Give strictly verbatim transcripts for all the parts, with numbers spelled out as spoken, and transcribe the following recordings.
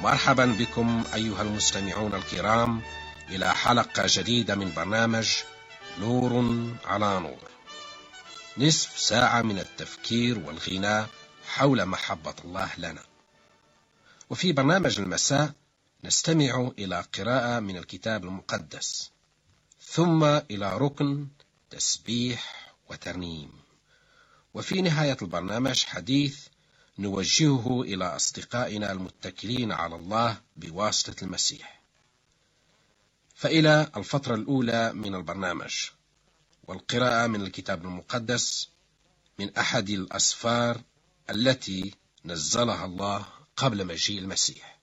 مرحبا بكم أيها المستمعون الكرام إلى حلقة جديدة من برنامج نور على نور، نصف ساعة من التفكير والغناء حول محبة الله لنا. وفي برنامج المساء نستمع إلى قراءة من الكتاب المقدس، ثم إلى ركن تسبيح وترنيم، وفي نهاية البرنامج حديث نوجهه إلى أصدقائنا المتكلين على الله بواسطة المسيح. فإلى الفترة الأولى من البرنامج والقراءة من الكتاب المقدس من أحد الأسفار التي نزلها الله قبل مجيء المسيح.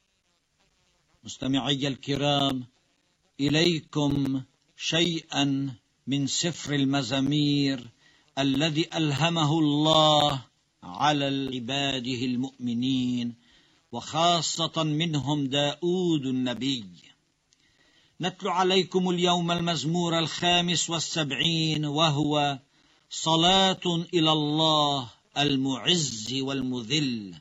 مستمعي الكرام، إليكم شيئا من سفر المزامير الذي ألهمه الله على عباده المؤمنين، وخاصة منهم داود النبي. نتلو عليكم اليوم المزمور الخامس والسبعين، وهو صلاة إلى الله المعز والمذل.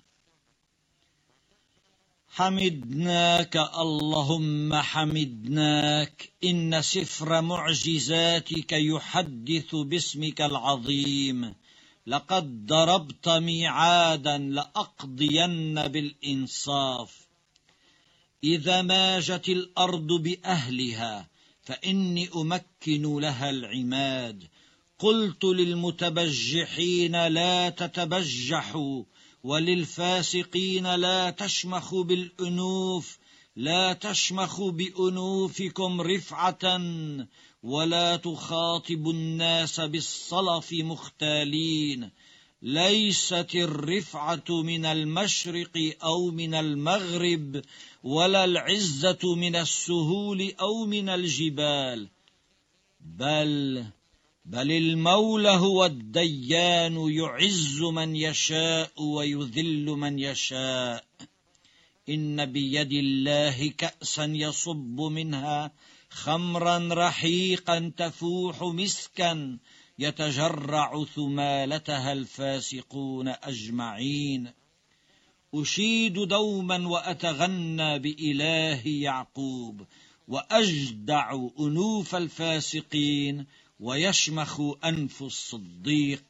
حمدناك اللهم حمدناك، إن سفر معجزاتك يحدث باسمك العظيم. لقد ضربت ميعادا لأقضين بالإنصاف. إذا ماجت الأرض بأهلها فإني أمكن لها العماد. قلت للمتبجحين لا تتبجحوا، وللفاسقين لا تشمخوا بالأنوف. لا تشمخوا بأنوفكم رفعة، ولا تخاطبوا الناس بالصلف مختالين. ليست الرفعة من المشرق أو من المغرب، ولا العزة من السهول أو من الجبال، بل بل المولى هو الديان، يعز من يشاء ويذل من يشاء. إن بيد الله كأسا يصب منها خمرا رحيقا تفوح مسكا، يتجرع ثمالتها الفاسقون أجمعين. أشيد دوما وأتغنى بإله يعقوب، وأجدع أنوف الفاسقين، ويشمخ أنف الصديق.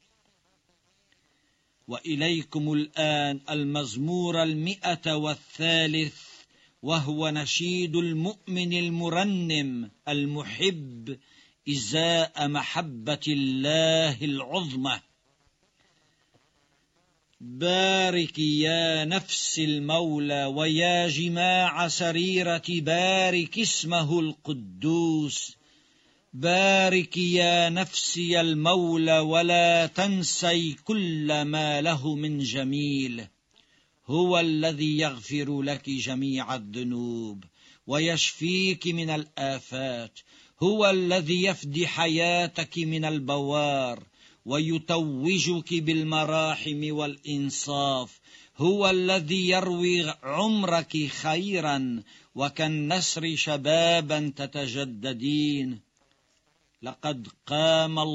وإليكم الآن المزمور المئة والثالث، وهو نشيد المؤمن المرنم المحب إزاء محبة الله العظمى. بارك يا نفس المولى، ويا جماع سريرة بارك اسمه القدوس. بارك يا نفسي المولى، ولا تنسي كل ما له من جميل. هو الذي يغفر لك جميع الذنوب ويشفيك من الآفات. هو الذي يفدي حياتك من البوار ويتوجك بالمراحم والإنصاف. هو الذي يروي عمرك خيرا، وكالنسر شبابا تتجددين. لقد قام